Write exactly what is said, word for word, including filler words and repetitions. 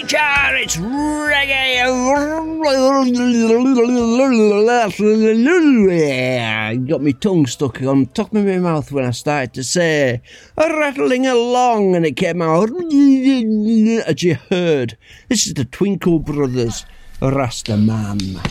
feature. It's reggae. Got my tongue stuck on top of my mouth when I started to say rattling along, and it came out as you heard. This is the Twinkle Brothers, Rasta Man.